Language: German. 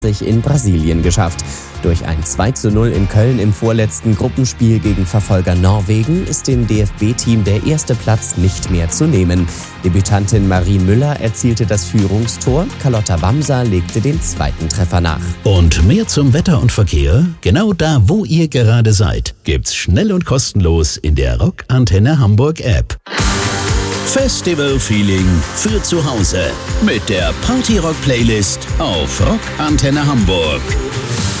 in Brasilien geschafft. Durch ein 2:0 in Köln im vorletzten Gruppenspiel gegen Verfolger Norwegen ist dem DFB-Team der erste Platz nicht mehr zu nehmen. Debütantin Marie Müller erzielte das Führungstor, Carlotta Wamser legte den zweiten Treffer nach. Und mehr zum Wetter und Verkehr? Genau da, wo ihr gerade seid, gibt's schnell und kostenlos in der Rock Antenne Hamburg App. Festival-Feeling für zu Hause mit der Party-Rock-Playlist auf Rock Antenne Hamburg.